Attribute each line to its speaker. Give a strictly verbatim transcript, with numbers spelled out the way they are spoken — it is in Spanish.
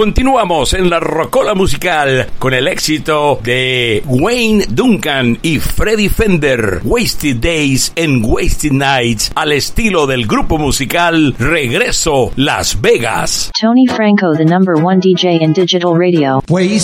Speaker 1: Continuamos en la rocola musical con el éxito de Wayne Duncan y Freddie Fender, Wasted Days and Wasted Nights, al estilo del grupo musical Regreso Las Vegas.
Speaker 2: Tony Franco, the number one D J in digital radio.